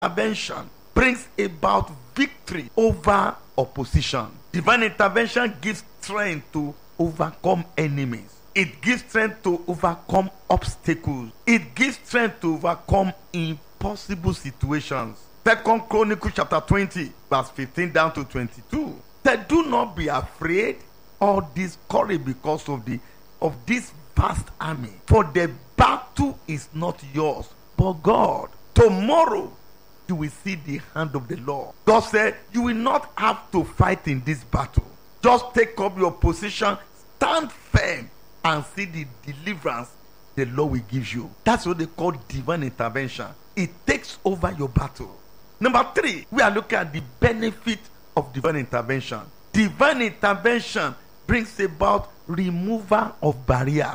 intervention brings about victory over opposition. Divine intervention gives strength to overcome enemies. It gives strength to overcome obstacles. It gives strength to overcome impossible situations. 2 Chronicles chapter 20, verse 15 down to 22. That do not be afraid or discouraged because of this vast army. For the battle is not yours, but God. Tomorrow you will see the hand of the Lord. God said you will not have to fight in this battle. Just take up your position, stand firm, and see the deliverance the Lord will give you. That's what they call divine intervention. It takes over your battle. Number 3, we are looking at the benefit of divine intervention. Divine intervention brings about removal of barriers.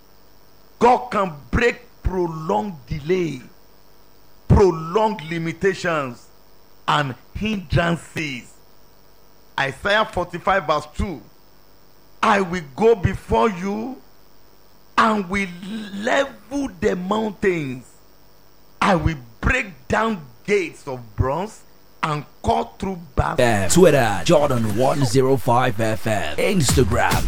God can break prolonged delay, prolonged limitations, and hindrances. Isaiah 45 verse 2. I will go before you and will level the mountains. I will break down gates of bronze and cut through bars. Twitter, Jordan105FM. Instagram,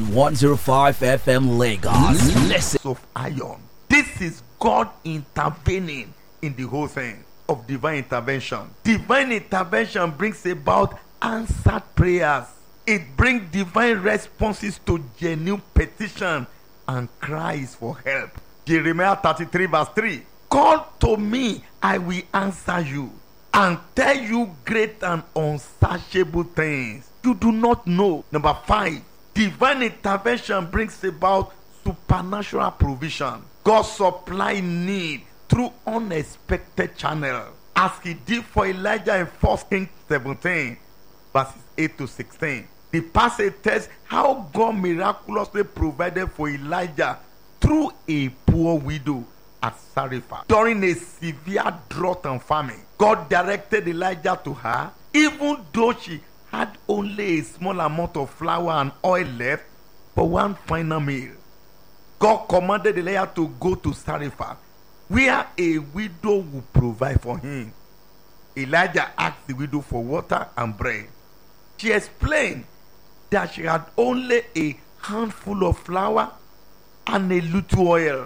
Jordan105FM Lagos. Listen. Of iron. This is God intervening in the whole thing of divine intervention. Divine intervention brings about answered prayers. It brings divine responses to genuine petition and cries for help. Jeremiah 33 verse 3. Call to me, I will answer you and tell you great and unsearchable things you do not know. Number 5, divine intervention brings about supernatural provision. God supply need through unexpected channel, as he did for Elijah in 1 Kings 17 verses 8 to 16. The passage tells how God miraculously provided for Elijah through a poor widow at Zarephath during a severe drought and famine. God directed Elijah to her, even though she had only a small amount of flour and oil left for one final meal. God commanded Elijah to go to Zarephath, where a widow would provide for him. Elijah asked the widow for water and bread. She explained that she had only a handful of flour and a little oil,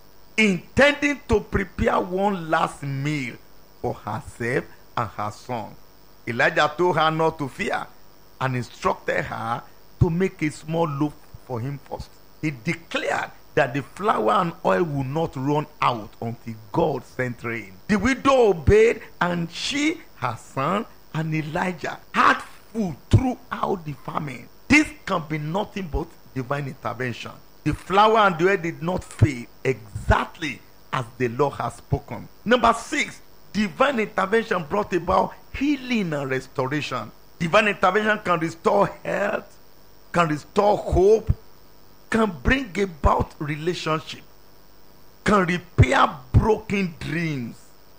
intending to prepare one last meal for herself and her son. Elijah told her not to fear and instructed her to make a small loaf for him first. He declared that the flour and oil would not run out until God sent rain. The widow obeyed, and she, her son, and Elijah had food throughout the famine. This can be nothing but divine intervention. The flour and the oil did not fail, exactly as the Lord has spoken. Number 6, divine intervention brought about healing and restoration. Divine intervention can restore health, can restore hope, can bring about relationship, can repair broken dreams.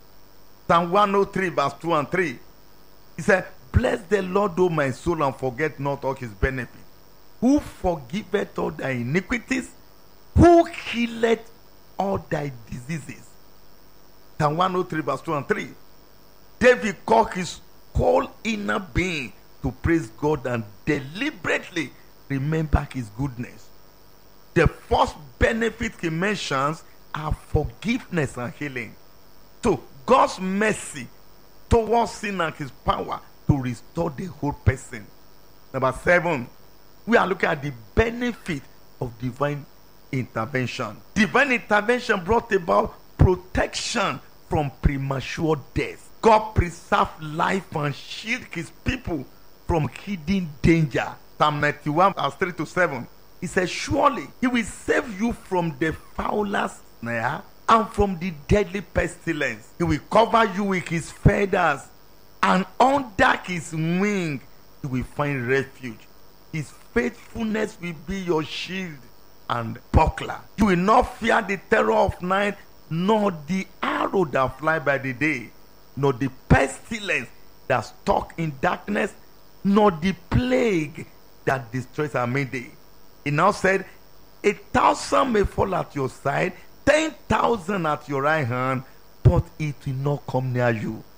Psalm 103 verse 2 and 3. He said, bless the Lord, O my soul, and forget not all his benefits, who forgiveth all thy iniquities, who healeth all thy diseases. Psalm 103 verse 2 and 3. David called his whole inner being to praise God and deliberately remember his goodness. The first benefit he mentions are forgiveness and healing. So God's mercy towards sin and his power to restore the whole person. Number 7, we are looking at the benefit of divine intervention. Divine intervention brought about protection from premature death. God preserved life and shield his people from hidden danger. Psalm 91 verse 3 to 7. He says, surely he will save you from the fowler's snare and from the deadly pestilence. He will cover you with his feathers, and under his wing you will find refuge. His faithfulness will be your shield and buckler. You will not fear the terror of night, nor the arrow that fly by the day, nor the pestilence that stalk in darkness, nor the plague that destroys at midday. He now said, 1,000 may fall at your side, 10,000 at your right hand, but it will not come near you.